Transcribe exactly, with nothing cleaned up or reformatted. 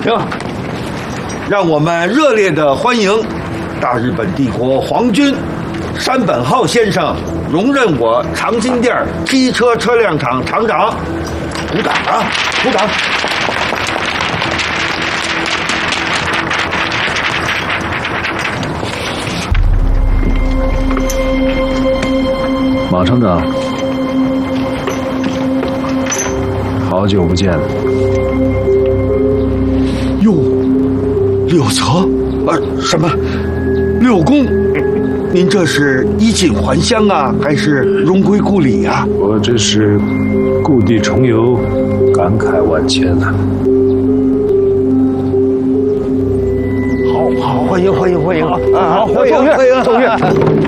停！让我们热烈的欢迎大日本帝国皇军山本浩先生荣任我长津店机车车辆厂厂长。鼓掌啊！鼓掌！ 马厂长，好久不见了。 哟，柳泽，呃，什么？柳公，您这是衣锦还乡啊，还是荣归故里啊？ 我这是故地重游，感慨万千啊！ 好好，欢迎欢迎欢迎啊！ 好，欢迎欢迎奏乐。